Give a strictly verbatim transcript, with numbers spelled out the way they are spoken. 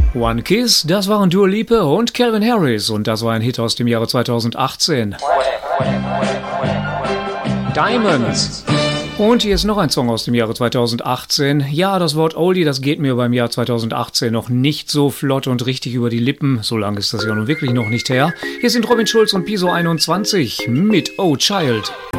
One Kiss, das waren Dua Lipa und Calvin Harris und das war ein Hit aus dem Jahre zweitausendachtzehn. Diamonds. Und hier ist noch ein Song aus dem Jahre zweitausendachtzehn. Ja, das Wort Oldie, das geht mir beim Jahr zweitausendachtzehn noch nicht so flott und richtig über die Lippen. So lange ist das ja nun wirklich noch nicht her. Hier sind Robin Schulz und Piso einundzwanzig mit Oh Child.